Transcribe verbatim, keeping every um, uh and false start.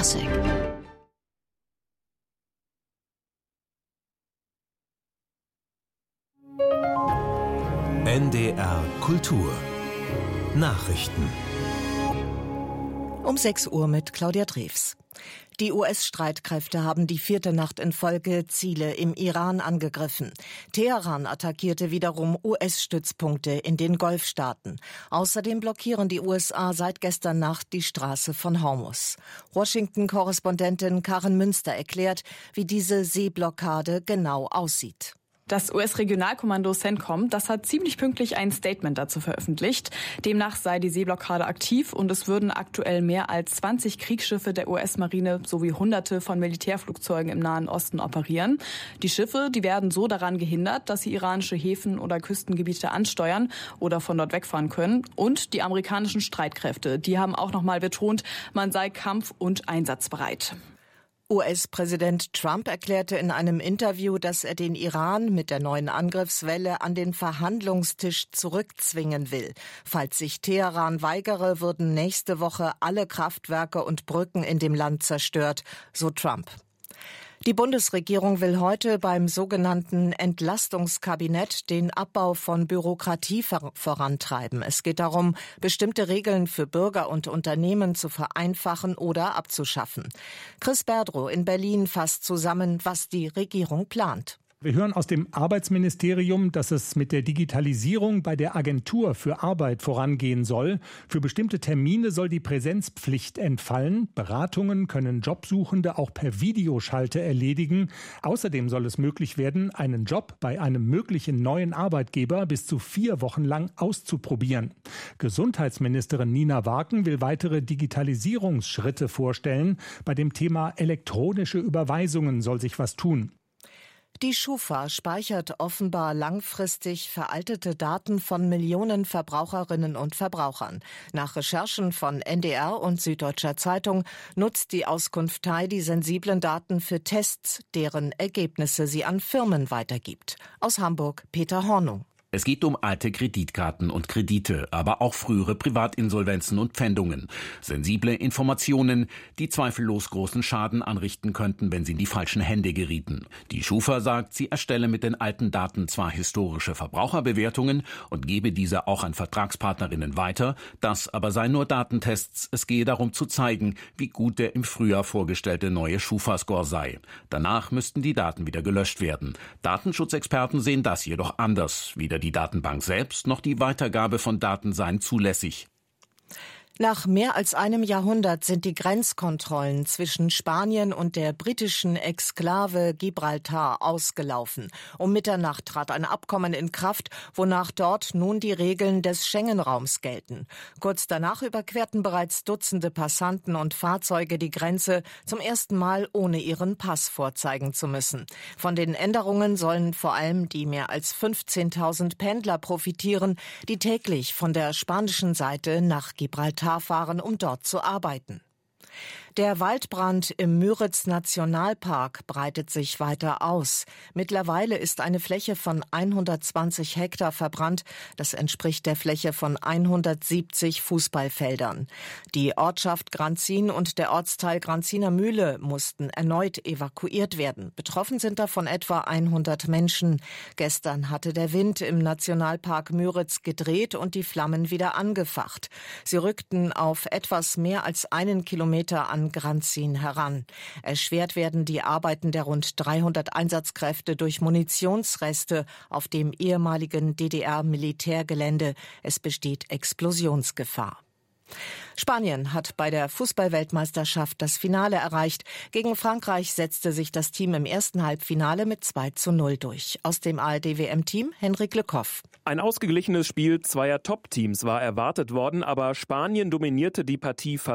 Klassik. N D R Kultur Nachrichten Um sechs Uhr mit Claudia Drews. Die U S-Streitkräfte haben die vierte Nacht in Folge Ziele im Iran angegriffen. Teheran attackierte wiederum U S-Stützpunkte in den Golfstaaten. Außerdem blockieren die U S A seit gestern Nacht die Straße von Hormuz. Washington-Korrespondentin Karin Münster erklärt, wie diese Seeblockade genau aussieht. Das U S-Regionalkommando CENTCOM, das hat ziemlich pünktlich ein Statement dazu veröffentlicht. Demnach sei die Seeblockade aktiv und es würden aktuell mehr als zwanzig Kriegsschiffe der U S-Marine sowie Hunderte von Militärflugzeugen im Nahen Osten operieren. Die Schiffe, die werden so daran gehindert, dass sie iranische Häfen oder Küstengebiete ansteuern oder von dort wegfahren können. Und die amerikanischen Streitkräfte, die haben auch nochmal betont, man sei kampf- und einsatzbereit. U S-Präsident Trump erklärte in einem Interview, dass er den Iran mit der neuen Angriffswelle an den Verhandlungstisch zurückzwingen will. Falls sich Teheran weigere, würden nächste Woche alle Kraftwerke und Brücken in dem Land zerstört, so Trump. Die Bundesregierung will heute beim sogenannten Entlastungskabinett den Abbau von Bürokratie vorantreiben. Es geht darum, bestimmte Regeln für Bürger und Unternehmen zu vereinfachen oder abzuschaffen. Chris Berdrow in Berlin fasst zusammen, was die Regierung plant. Wir hören aus dem Arbeitsministerium, dass es mit der Digitalisierung bei der Agentur für Arbeit vorangehen soll. Für bestimmte Termine soll die Präsenzpflicht entfallen. Beratungen können Jobsuchende auch per Videoschalte erledigen. Außerdem soll es möglich werden, einen Job bei einem möglichen neuen Arbeitgeber bis zu vier Wochen lang auszuprobieren. Gesundheitsministerin Nina Waken will weitere Digitalisierungsschritte vorstellen. Bei dem Thema elektronische Überweisungen soll sich was tun. Die Schufa speichert offenbar langfristig veraltete Daten von Millionen Verbraucherinnen und Verbrauchern. Nach Recherchen von N D R und Süddeutscher Zeitung nutzt die Auskunftei die sensiblen Daten für Tests, deren Ergebnisse sie an Firmen weitergibt. Aus Hamburg Peter Hornung. Es geht um alte Kreditkarten und Kredite, aber auch frühere Privatinsolvenzen und Pfändungen. Sensible Informationen, die zweifellos großen Schaden anrichten könnten, wenn sie in die falschen Hände gerieten. Die Schufa sagt, sie erstelle mit den alten Daten zwar historische Verbraucherbewertungen und gebe diese auch an Vertragspartnerinnen weiter, das aber seien nur Datentests. Es gehe darum zu zeigen, wie gut der im Frühjahr vorgestellte neue Schufa-Score sei. Danach müssten die Daten wieder gelöscht werden. Datenschutzexperten sehen das jedoch anders. Weder die Datenbank selbst noch die Weitergabe von Daten seien zulässig. Nach mehr als einem Jahrhundert sind die Grenzkontrollen zwischen Spanien und der britischen Exklave Gibraltar ausgelaufen. Um Mitternacht trat ein Abkommen in Kraft, wonach dort nun die Regeln des Schengen-Raums gelten. Kurz danach überquerten bereits Dutzende Passanten und Fahrzeuge die Grenze, zum ersten Mal ohne ihren Pass vorzeigen zu müssen. Von den Änderungen sollen vor allem die mehr als fünfzehntausend Pendler profitieren, die täglich von der spanischen Seite nach Gibraltar fahren, um dort zu arbeiten. Der Waldbrand im Müritz-Nationalpark breitet sich weiter aus. Mittlerweile ist eine Fläche von hundertzwanzig Hektar verbrannt. Das entspricht der Fläche von hundertsiebzig Fußballfeldern. Die Ortschaft Granzin und der Ortsteil Granziner Mühle mussten erneut evakuiert werden. Betroffen sind davon etwa hundert Menschen. Gestern hatte der Wind im Nationalpark Müritz gedreht und die Flammen wieder angefacht. Sie rückten auf etwas mehr als einen Kilometer an Granzin heran. Erschwert werden die Arbeiten der rund dreihundert Einsatzkräfte durch Munitionsreste auf dem ehemaligen D D R-Militärgelände. Es besteht Explosionsgefahr. Spanien hat bei der Fußball-Weltmeisterschaft das Finale erreicht. Gegen Frankreich setzte sich das Team im ersten Halbfinale mit zwei zu null durch. Aus dem A R D-W M-Team Henrik Lekoff. Ein ausgeglichenes Spiel zweier Top-Teams war erwartet worden, aber Spanien dominierte die Partie fast